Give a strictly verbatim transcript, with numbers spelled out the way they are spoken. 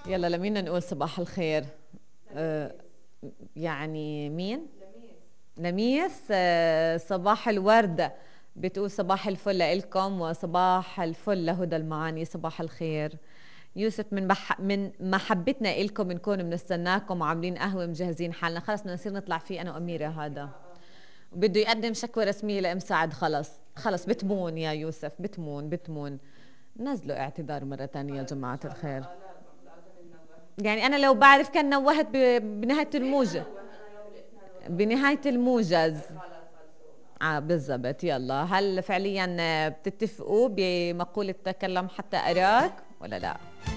يلا لمين نقول صباح الخير؟ آه يعني مين؟ لميس. آه صباح الوردة. بتقول صباح الفل لإلكم وصباح الفل لهدى المعاني. صباح الخير يوسف. من بح من محبتنا إلكم بنكون بنستناكم وعاملين قهوة مجهزين حالنا. خلص بدنا نصير نطلع فيه أنا وأميرة. هذا بده يقدم شكوى رسمية لأم سعد. خلص خلص بتمون يا يوسف، بتمون بتمون. نزلوا اعتذار مرة تانية يا جماعة الخير. يعني أنا لو بعرف كان نوهت بنهاية الموجة، بنهاية الموجز. آه بالضبط. يلا هل فعليا بتتفقوا بمقولة تكلم حتى أراك ولا لا؟